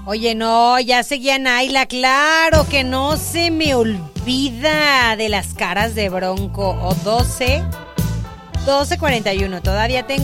Oye, no, ya seguía Naila, claro que no se me olvida de las caras de Bronco. O 12:41, todavía tengo